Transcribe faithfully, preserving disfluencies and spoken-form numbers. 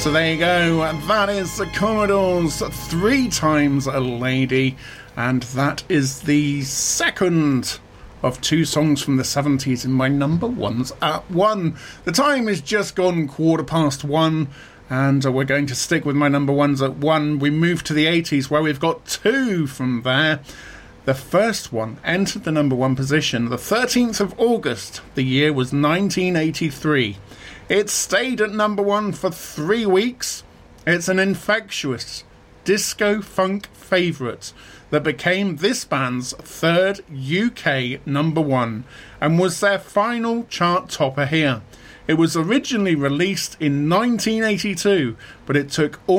So there you go, that is the Commodores' Three Times a Lady, and that is the second of two songs from the seventies in my number ones at one. The time is just gone quarter past one, and uh, we're going to stick with my number ones at one. We move to the eighties, where we've got two from there. The first one entered the number one position the thirteenth of August. The year was nineteen eighty-three. It stayed at number one for three weeks. It's an infectious disco funk favourite that became this band's third U K number one and was their final chart topper here. It was originally released in nineteen eighty-two, but it took all